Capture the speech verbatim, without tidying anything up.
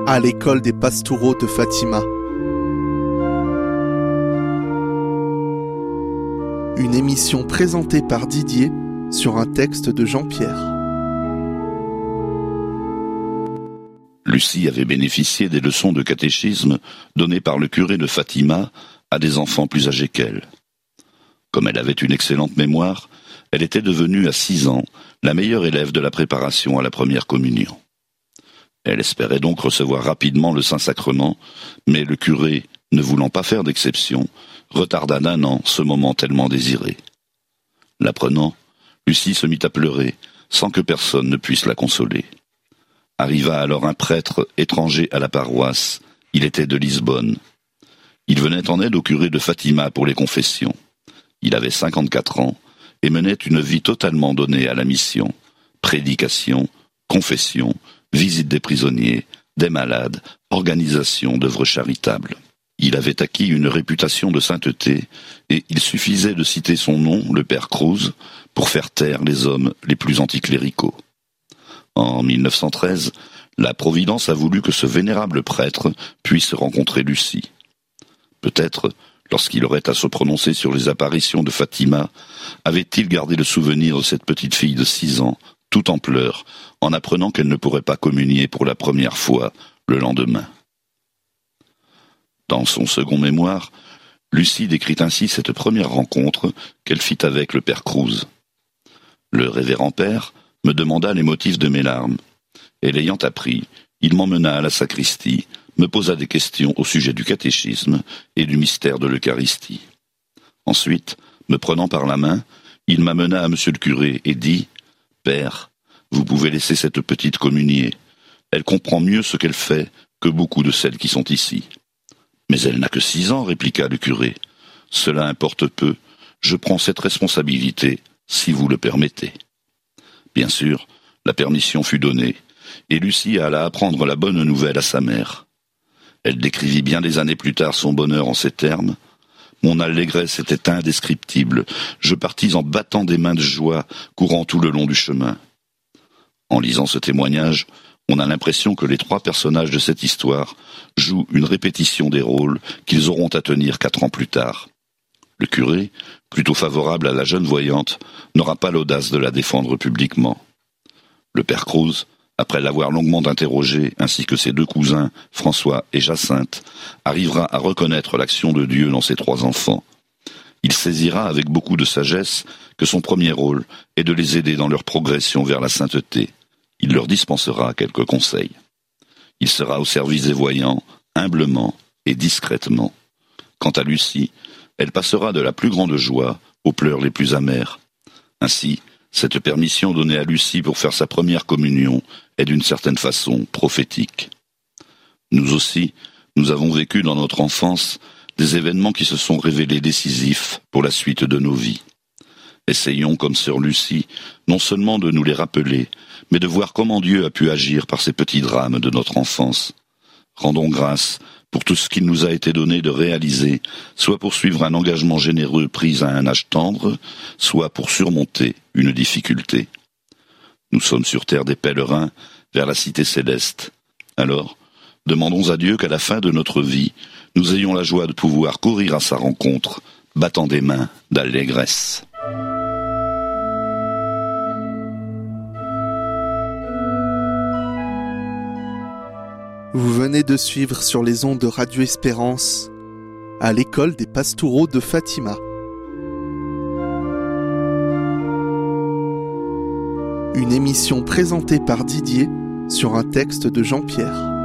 à l'école des Pastoureaux de Fatima. Une émission présentée par Didier sur un texte de Jean-Pierre. Lucie avait bénéficié des leçons de catéchisme données par le curé de Fatima à des enfants plus âgés qu'elle. Comme elle avait une excellente mémoire, elle était devenue à six ans la meilleure élève de la préparation à la première communion. Elle espérait donc recevoir rapidement le Saint-Sacrement, mais le curé, ne voulant pas faire d'exception, retarda d'un an ce moment tellement désiré. L'apprenant, Lucie se mit à pleurer, sans que personne ne puisse la consoler. Arriva alors un prêtre étranger à la paroisse. Il était de Lisbonne. Il venait en aide au curé de Fatima pour les confessions. Il avait cinquante-quatre ans et menait une vie totalement donnée à la mission. Prédication, confession, visite des prisonniers, des malades, organisation d'œuvres charitables. Il avait acquis une réputation de sainteté et il suffisait de citer son nom, le père Cruz, pour faire taire les hommes les plus anticléricaux. En mille neuf cent treize, la Providence a voulu que ce vénérable prêtre puisse rencontrer Lucie. Peut-être, lorsqu'il aurait à se prononcer sur les apparitions de Fatima, avait-il gardé le souvenir de cette petite fille de six ans, tout en pleurs, en apprenant qu'elle ne pourrait pas communier pour la première fois le lendemain. Dans son second mémoire, Lucie décrit ainsi cette première rencontre qu'elle fit avec le père Cruz. Le révérend père me demanda les motifs de mes larmes, et l'ayant appris, il m'emmena à la sacristie, me posa des questions au sujet du catéchisme et du mystère de l'Eucharistie. Ensuite, me prenant par la main, il m'amena à monsieur le curé et dit « Père, vous pouvez laisser cette petite communier. Elle comprend mieux ce qu'elle fait que beaucoup de celles qui sont ici. » « Mais elle n'a que six ans, répliqua le curé. « Cela importe peu. Je prends cette responsabilité, si vous le permettez. » Bien sûr, la permission fut donnée, et Lucie alla apprendre la bonne nouvelle à sa mère. Elle décrivit bien des années plus tard son bonheur en ces termes. « Mon allégresse était indescriptible. Je partis en battant des mains de joie, courant tout le long du chemin. » En lisant ce témoignage, on a l'impression que les trois personnages de cette histoire jouent une répétition des rôles qu'ils auront à tenir quatre ans plus tard. Le curé, plutôt favorable à la jeune voyante, n'aura pas l'audace de la défendre publiquement. Le père Cruz, après l'avoir longuement interrogé, ainsi que ses deux cousins, François et Jacinthe, arrivera à reconnaître l'action de Dieu dans ses trois enfants. Il saisira avec beaucoup de sagesse que son premier rôle est de les aider dans leur progression vers la sainteté. Il leur dispensera quelques conseils. Il sera au service des voyants, humblement et discrètement. Quant à Lucie, elle passera de la plus grande joie aux pleurs les plus amers. Ainsi, cette permission donnée à Lucie pour faire sa première communion est d'une certaine façon prophétique. Nous aussi, nous avons vécu dans notre enfance des événements qui se sont révélés décisifs pour la suite de nos vies. Essayons, comme sœur Lucie, non seulement de nous les rappeler, mais de voir comment Dieu a pu agir par ces petits drames de notre enfance. Rendons grâce pour tout ce qu'il nous a été donné de réaliser, soit pour suivre un engagement généreux pris à un âge tendre, soit pour surmonter une difficulté. Nous sommes sur terre des pèlerins vers la cité céleste. Alors, demandons à Dieu qu'à la fin de notre vie, nous ayons la joie de pouvoir courir à sa rencontre, battant des mains d'allégresse. Vous venez de suivre sur les ondes de Radio Espérance à l'école des Pastoureaux de Fatima. Une émission présentée par Didier sur un texte de Jean-Pierre.